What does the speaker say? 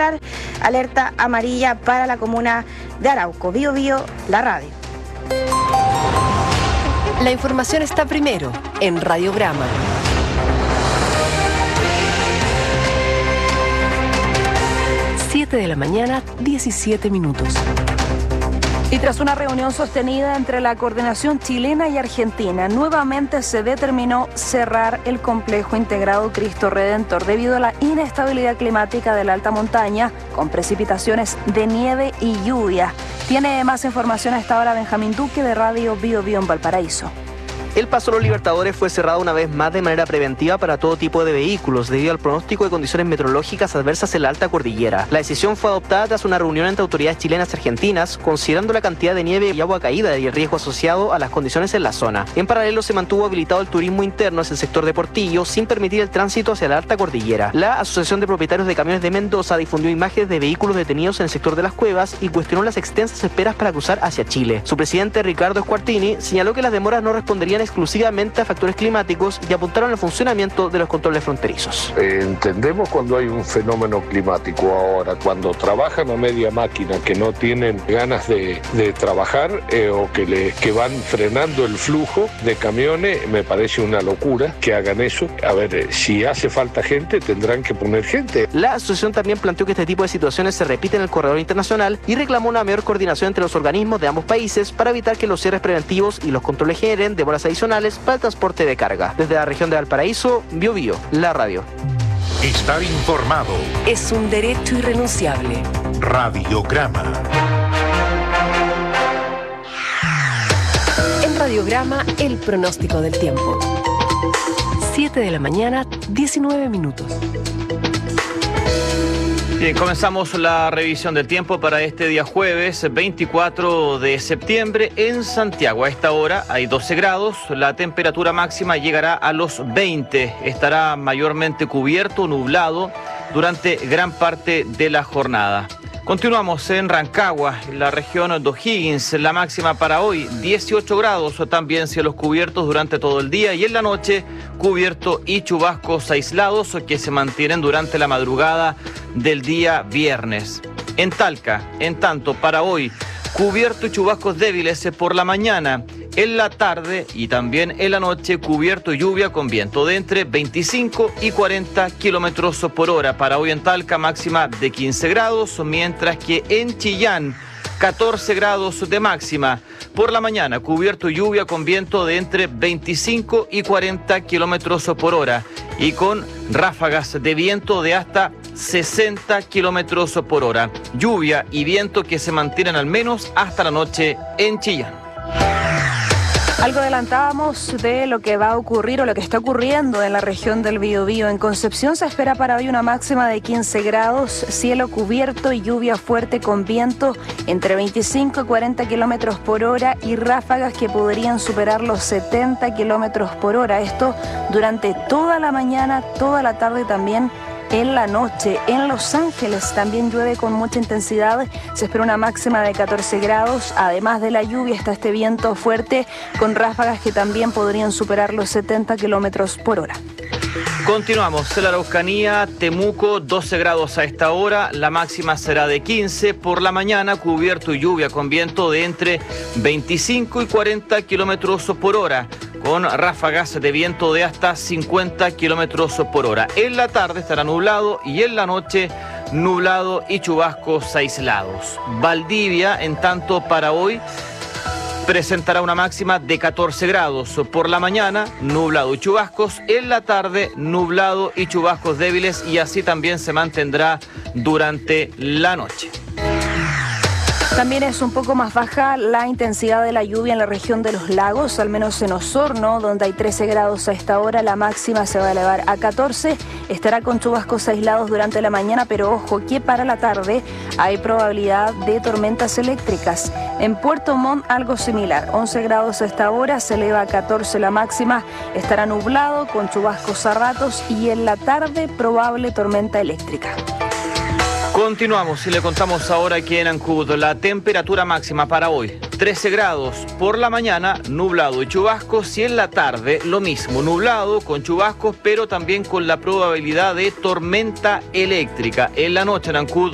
escolar, alerta amarilla para la comuna de Arauco. Bío Bío, la radio. La información está primero en Radiograma. 7 de la mañana, 17 minutos. Y tras una reunión sostenida entre la coordinación chilena y argentina, nuevamente se determinó cerrar el complejo integrado Cristo Redentor debido a la inestabilidad climática de la alta montaña, con precipitaciones de nieve y lluvia. Tiene más información a esta hora Benjamín Duque de Radio Bío Bío en Valparaíso. El Paso de los Libertadores fue cerrado una vez más de manera preventiva para todo tipo de vehículos debido al pronóstico de condiciones meteorológicas adversas en la alta cordillera. La decisión fue adoptada tras una reunión entre autoridades chilenas y argentinas, considerando la cantidad de nieve y agua caída y el riesgo asociado a las condiciones en la zona. En paralelo se mantuvo habilitado el turismo interno hacia el sector de Portillo sin permitir el tránsito hacia la alta cordillera. La Asociación de Propietarios de Camiones de Mendoza difundió imágenes de vehículos detenidos en el sector de las cuevas y cuestionó las extensas esperas para cruzar hacia Chile. Su presidente Ricardo Squartini señaló que las demoras no responderían exclusivamente a factores climáticos y apuntaron al funcionamiento de los controles fronterizos. Entendemos cuando hay un fenómeno climático. Ahora, cuando trabajan a media máquina, que no tienen ganas de trabajar o que van frenando el flujo de camiones, me parece una locura que hagan eso. A ver, si hace falta gente, tendrán que poner gente. La asociación también planteó que este tipo de situaciones se repiten en el corredor internacional y reclamó una mayor coordinación entre los organismos de ambos países para evitar que los cierres preventivos y los controles generen demoras adicionales para el transporte de carga. Desde la región de Valparaíso, Bío Bío, la radio. Estar informado es un derecho irrenunciable. Radiograma. En Radiograma, el pronóstico del tiempo. 7 de la mañana, 19 minutos. Bien, comenzamos la revisión del tiempo para este día jueves 24 de septiembre en Santiago. A esta hora hay 12 grados, la temperatura máxima llegará a los 20. Estará mayormente cubierto, nublado durante gran parte de la jornada. Continuamos en Rancagua, en la región de O'Higgins. La máxima para hoy, 18 grados, también cielos cubiertos durante todo el día y en la noche, cubierto y chubascos aislados que se mantienen durante la madrugada del día viernes. En Talca, en tanto, para hoy, cubierto y chubascos débiles por la mañana. En la tarde y también en la noche, cubierto y lluvia con viento de entre 25 y 40 kilómetros por hora. Para hoy en Talca, máxima de 15 grados, mientras que en Chillán, 14 grados de máxima. Por la mañana, cubierto y lluvia con viento de entre 25 y 40 kilómetros por hora y con ráfagas de viento de hasta 60 kilómetros por hora. Lluvia y viento que se mantienen al menos hasta la noche en Chillán. Algo adelantábamos de lo que va a ocurrir o lo que está ocurriendo en la región del Biobío. En Concepción se espera para hoy una máxima de 15 grados, cielo cubierto y lluvia fuerte con viento entre 25 y 40 kilómetros por hora y ráfagas que podrían superar los 70 kilómetros por hora. Esto durante toda la mañana, toda la tarde y también en la noche. En Los Ángeles también llueve con mucha intensidad, se espera una máxima de 14 grados, además de la lluvia está este viento fuerte con ráfagas que también podrían superar los 70 kilómetros por hora. Continuamos en la Araucanía, Temuco, 12 grados a esta hora, la máxima será de 15, por la mañana cubierto y lluvia con viento de entre 25 y 40 kilómetros por hora, con ráfagas de viento de hasta 50 kilómetros por hora. En la tarde estará nublado y en la noche nublado y chubascos aislados. Valdivia, en tanto, para hoy presentará una máxima de 14 grados. Por la mañana, nublado y chubascos. En la tarde, nublado y chubascos débiles y así también se mantendrá durante la noche. También es un poco más baja la intensidad de la lluvia en la región de los lagos, al menos en Osorno, donde hay 13 grados a esta hora, la máxima se va a elevar a 14, estará con chubascos aislados durante la mañana, pero ojo que para la tarde hay probabilidad de tormentas eléctricas. En Puerto Montt algo similar, 11 grados a esta hora, se eleva a 14 la máxima, estará nublado con chubascos a ratos y en la tarde probable tormenta eléctrica. Continuamos y le contamos ahora aquí en Ancud la temperatura máxima para hoy, 13 grados, por la mañana nublado y chubascos y en la tarde lo mismo, nublado con chubascos pero también con la probabilidad de tormenta eléctrica. En la noche en Ancud